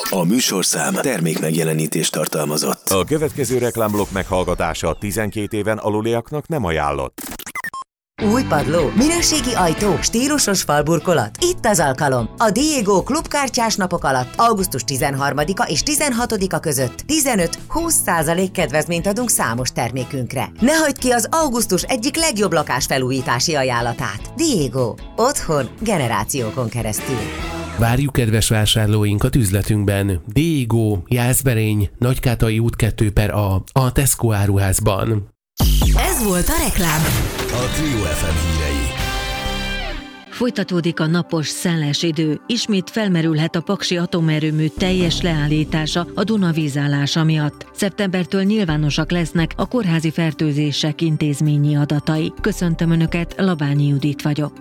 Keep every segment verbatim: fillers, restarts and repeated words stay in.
A műsorszám termék megjelenítést tartalmazott. A következő reklámblokk meghallgatása tizenkét éven aluliaknak nem ajánlott. Új padló, minőségi ajtó, stílusos falburkolat. Itt az alkalom. A Diego klubkártyás napok alatt augusztus tizenharmadika és tizenhatodika között tizenöt-húsz százalék kedvezményt adunk számos termékünkre. Ne hagyd ki az augusztus egyik legjobb lakásfelújítási ajánlatát. Diego. Otthon generációkon keresztül. Várjuk kedves vásárlóinkat üzletünkben. Diego, Jászberény, Nagykátai út kettő per A, a Tesco áruházban. Ez volt a reklám. A Trio ef em hírei. Folytatódik a napos, szeles idő. Ismét felmerülhet a paksi atomerőmű teljes leállítása a Duna vízállása miatt. Szeptembertől nyilvánosak lesznek a kórházi fertőzések intézményi adatai. Köszöntöm Önöket, Labányi Judit vagyok.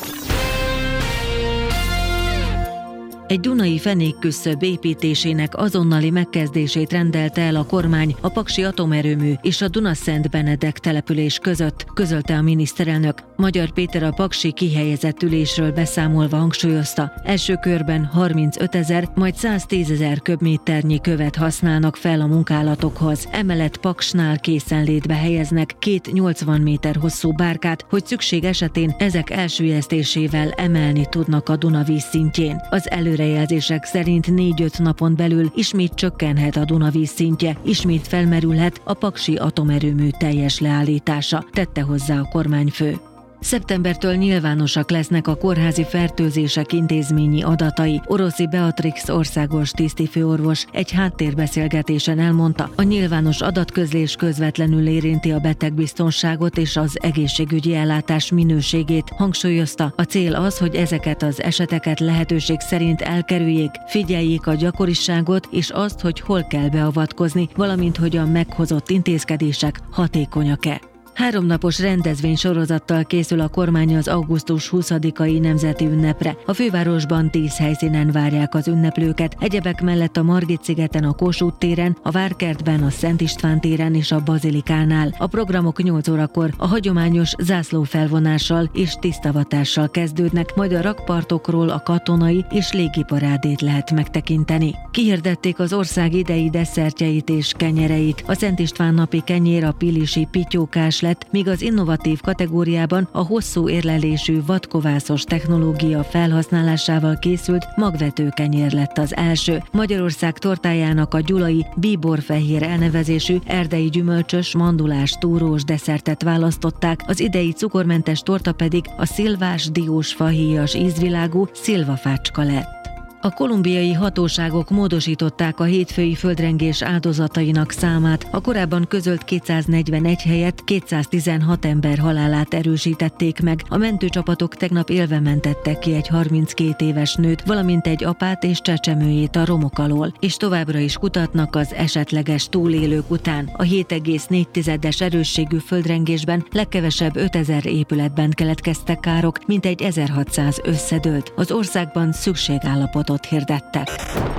Egy dunai fenékküszöb építésének azonnali megkezdését rendelte el a kormány a paksi atomerőmű és a Dunaszent Benedek település között, közölte a miniszterelnök. Magyar Péter a paksi kihelyezett ülésről beszámolva hangsúlyozta, első körben harmincötezer, majd száztízezer köbméternyi követ használnak fel a munkálatokhoz. Emellett Paksnál készenlétbe helyeznek két nyolcvan méter hosszú bárkát, hogy szükség esetén ezek elsüllyesztésével emelni tudnak a Duna vízszintjén. Az elő Előrejelzések szerint négy-öt napon belül ismét csökkenhet a Duna vízszintje, ismét felmerülhet a paksi atomerőmű teljes leállítása, tette hozzá a kormányfő. Szeptembertől nyilvánosak lesznek a kórházi fertőzések intézményi adatai. Oroszi Beatrix országos tisztifőorvos egy háttérbeszélgetésen elmondta, a nyilvános adatközlés közvetlenül érinti a betegbiztonságot és az egészségügyi ellátás minőségét. Hangsúlyozta, a cél az, hogy ezeket az eseteket lehetőség szerint elkerüljék, figyeljék a gyakoriságot és azt, hogy hol kell beavatkozni, valamint hogy a meghozott intézkedések hatékonyak-e. Háromnapos rendezvénysorozattal készül a kormány az augusztus huszadikai nemzeti ünnepre. A fővárosban tíz helyszínen várják az ünneplőket, egyebek mellett a Margit-szigeten, a Kossuth téren, a Várkertben, a Szent István téren és a Bazilikánál. A programok nyolc órakor a hagyományos zászlófelvonással és tisztavatással kezdődnek, majd a rakpartokról a katonai és légiparádét lehet megtekinteni. Kihirdették az ország idei desszertjeit és kenyereit. A Szent István napi kenyér a pilisi pityókás lett, míg az innovatív kategóriában a hosszú érlelésű vadkovászos technológia felhasználásával készült magvető kenyér lett az első. Magyarország tortájának a gyulai bíborfehér elnevezésű erdei gyümölcsös, mandulás, túrós desszertet választották, az idei cukormentes torta pedig a szilvás, diós, fahéjas ízvilágú szilvafácska lett. A kolumbiai hatóságok módosították a hétfői földrengés áldozatainak számát. A korábban közölt kétszáznegyvenegy helyett kétszáztizenhat ember halálát erősítették meg. A mentőcsapatok tegnap élve mentettek ki egy harminckét éves nőt, valamint egy apát és csecsemőjét a romok alól, és továbbra is kutatnak az esetleges túlélők után. A hét egész négy tizedes erősségű földrengésben legkevesebb ötezer épületben keletkeztek károk, mintegy ezerhatszáz összedőlt. Az országban szükségállapot hirdettek.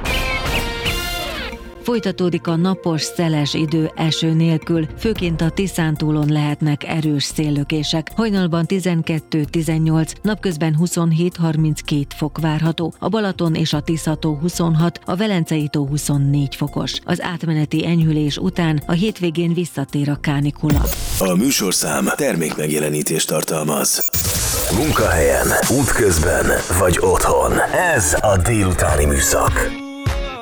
Folytatódik a napos, szeles idő eső nélkül, főként a Tiszántúlon lehetnek erős széllökések. Hajnalban tizenkettő-tizennyolc, napközben huszonhét-harminckét fok várható, a Balaton és a Tisza-tó huszonhat, a Velencei-tó huszonnégy fokos. Az átmeneti enyhülés után a hétvégén visszatér a kánikula. A műsorszám termék megjelenítést tartalmaz. Munkahelyen, útközben vagy otthon. Ez a délutáni műszak.